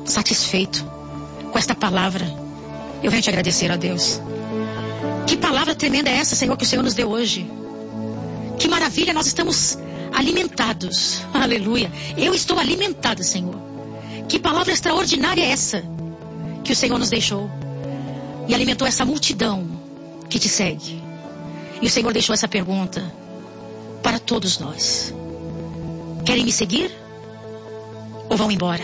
satisfeito com esta palavra, eu venho te agradecer, ó Deus. Que palavra tremenda é essa, Senhor, que o Senhor nos deu hoje. Que maravilha, nós estamos alimentados. Aleluia. Eu estou alimentada, Senhor. Que palavra extraordinária é essa que o Senhor nos deixou e alimentou essa multidão que te segue. E o Senhor deixou essa pergunta para todos nós: querem me seguir ou vão embora?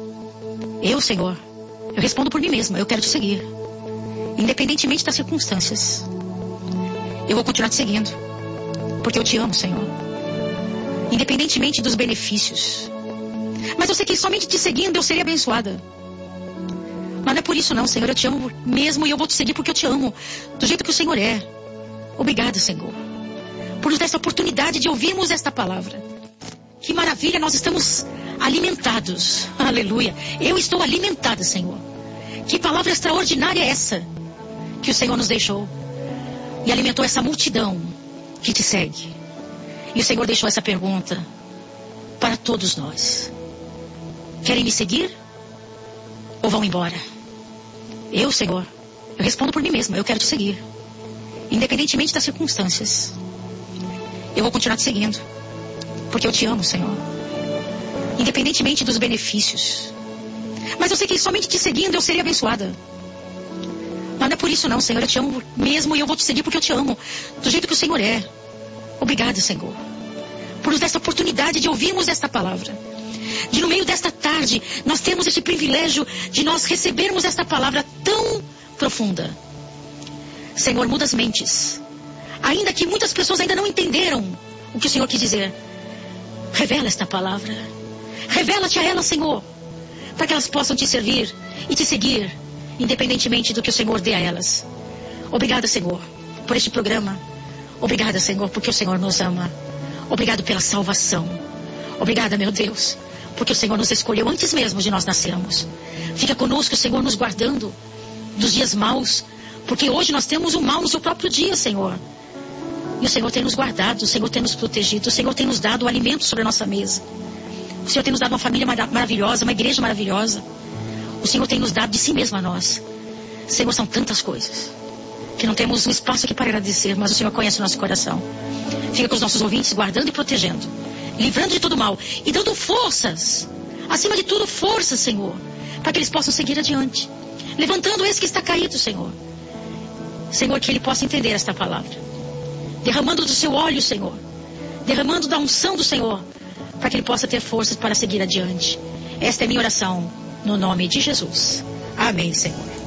Eu, Senhor, eu respondo por mim mesma: eu quero te seguir, independentemente das circunstâncias. Eu vou continuar te seguindo, porque eu te amo, Senhor, independentemente dos benefícios. Mas eu sei que somente te seguindo eu serei abençoada. Mas não é por isso não, Senhor. Eu te amo mesmo e eu vou te seguir porque eu te amo, do jeito que o Senhor é. Obrigada, Senhor, por nos dar essa oportunidade de ouvirmos esta palavra. Que maravilha, nós estamos alimentados. Aleluia. Eu estou alimentada, Senhor. Que palavra extraordinária é essa que o Senhor nos deixou e alimentou essa multidão que te segue. E o Senhor deixou essa pergunta para todos nós: querem me seguir ou vão embora? Eu, Senhor, eu respondo por mim mesma: eu quero te seguir, independentemente das circunstâncias. Eu vou continuar te seguindo, porque eu te amo, Senhor, independentemente dos benefícios. Mas eu sei que somente te seguindo eu serei abençoada. Mas não é por isso não, Senhor. Eu te amo mesmo e eu vou te seguir porque eu te amo, do jeito que o Senhor é. Obrigada, Senhor, por nos dar essa oportunidade de ouvirmos esta palavra. De no meio desta tarde nós temos esse privilégio de nós recebermos esta palavra tão profunda. Senhor, muda as mentes. Ainda que muitas pessoas ainda não entenderam o que o Senhor quis dizer, revela esta palavra. Revela-te a elas, Senhor, para que elas possam te servir e te seguir, independentemente do que o Senhor dê a elas. Obrigada, Senhor, por este programa. Obrigada, Senhor, porque o Senhor nos ama. Obrigado pela salvação. Obrigada, meu Deus, porque o Senhor nos escolheu antes mesmo de nós nascermos. Fica conosco, Senhor, nos guardando dos dias maus, porque hoje nós temos o mal no seu próprio dia, Senhor. E o Senhor tem nos guardado, o Senhor tem nos protegido, o Senhor tem nos dado o alimento sobre a nossa mesa. O Senhor tem nos dado uma família maravilhosa, uma igreja maravilhosa. O Senhor tem nos dado de si mesmo a nós. Senhor, são tantas coisas que não temos um espaço aqui para agradecer, mas o Senhor conhece o nosso coração. Fica com os nossos ouvintes, guardando e protegendo, livrando de todo mal e dando forças, acima de tudo forças, Senhor, para que eles possam seguir adiante, levantando esse que está caído, Senhor. Senhor, que ele possa entender esta palavra, derramando do seu óleo, Senhor, derramando da unção do Senhor, para que ele possa ter forças para seguir adiante. Esta é minha oração, no nome de Jesus. Amém, Senhor.